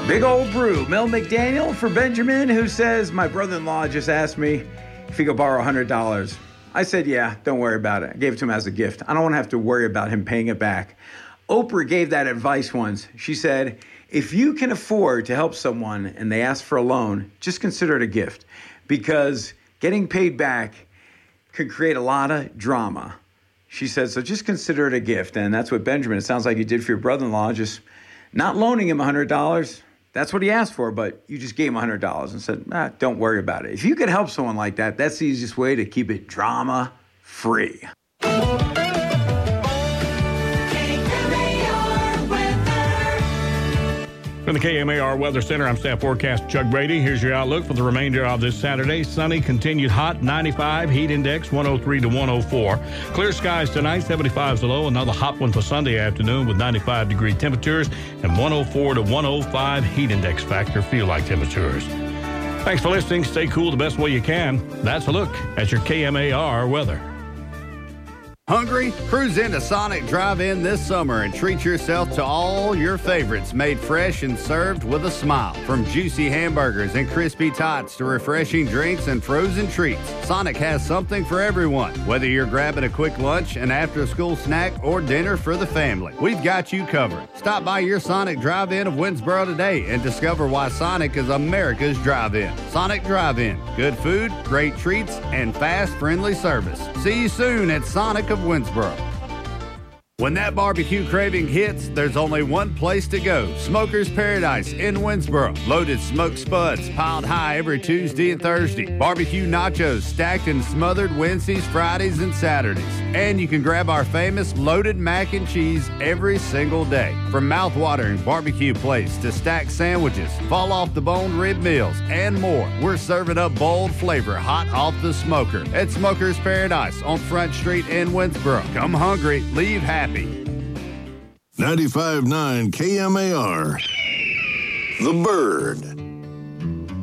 Big old brew. Mel McDaniel for Benjamin, who says, my brother-in-law just asked me if he could borrow $100. I said, yeah, don't worry about it. I gave it to him as a gift. I don't want to have to worry about him paying it back. Oprah gave that advice once. She said, if you can afford to help someone and they ask for a loan, just consider it a gift, because getting paid back could create a lot of drama. She said, so just consider it a gift. And that's what Benjamin, it sounds like you did for your brother-in-law, just not loaning him $100. That's what he asked for, but you just gave him $100 and said, don't worry about it. If you could help someone like that, that's the easiest way to keep it drama-free. From the KMAR Weather Center, I'm Staff Forecast Chuck Brady. Here's your outlook for the remainder of this Saturday. Sunny, continued hot, 95. Heat index, 103 to 104. Clear skies tonight, 75 is the low. Another hot one for Sunday afternoon with 95-degree temperatures and 104 to 105 heat index factor feel-like temperatures. Thanks for listening. Stay cool the best way you can. That's a look at your KMAR weather. Hungry? Cruise into Sonic Drive-In this summer and treat yourself to all your favorites made fresh and served with a smile. From juicy hamburgers and crispy tots to refreshing drinks and frozen treats, Sonic has something for everyone. Whether you're grabbing a quick lunch, an after-school snack, or dinner for the family, we've got you covered. Stop by your Sonic Drive-In of Winsboro today and discover why Sonic is America's drive-in. Sonic Drive-In. Good food, great treats, and fast, friendly service. See you soon at Sonic of Winsboro. When that barbecue craving hits, there's only one place to go. Smoker's Paradise in Winsboro. Loaded smoked spuds piled high every Tuesday and Thursday. Barbecue nachos stacked and smothered Wednesdays, Fridays, and Saturdays. And you can grab our famous loaded mac and cheese every single day. From mouth-watering barbecue plates to stacked sandwiches, fall-off-the-bone rib meals, and more, we're serving up bold flavor hot off the smoker at Smoker's Paradise on Front Street in Winsboro. Come hungry, leave happy. 95.9 KMAR. The Bird.